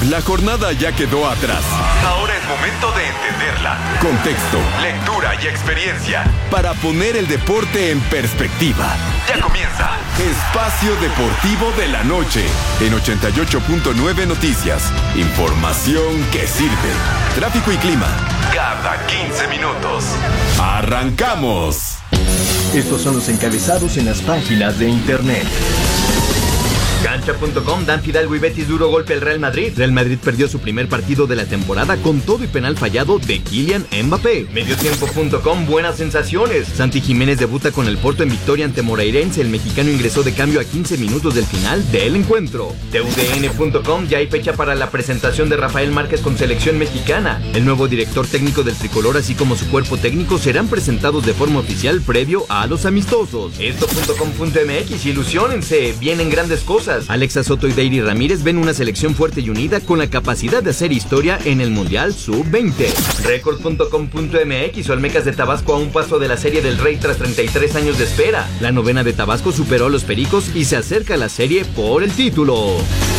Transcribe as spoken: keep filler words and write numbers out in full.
La jornada ya quedó atrás. Ahora es momento de entenderla. Contexto, lectura y experiencia. Para poner el deporte en perspectiva. Ya comienza Espacio Deportivo de la Noche. En ochenta y ocho punto nueve Noticias. Información que sirve. Tráfico y clima. Cada quince minutos. ¡Arrancamos! Estos son los encabezados en las páginas de internet. Cancha punto com, Dan Fidalgo y Betis duro golpe al Real Madrid. Real Madrid perdió su primer partido de la temporada con todo y penal fallado de Kylian Mbappé. Mediotiempo punto com, buenas sensaciones. Santi Jiménez debuta con el Porto en victoria ante Moreirense. El mexicano ingresó de cambio a quince minutos del final del encuentro. T U D N punto com, ya hay fecha para la presentación de Rafael Márquez con selección mexicana. El nuevo director técnico del tricolor, así como su cuerpo técnico, serán presentados de forma oficial previo a los amistosos. Esto punto com punto m x, ilusiónense, vienen grandes cosas. Alexa Soto y Deiri Ramírez ven una selección fuerte y unida con la capacidad de hacer historia en el Mundial sub veinte. Record punto com punto m x, Olmecas de Tabasco a un paso de la Serie del Rey tras treinta y tres años de espera. La novena de Tabasco superó a los Pericos y se acerca a la serie por el título.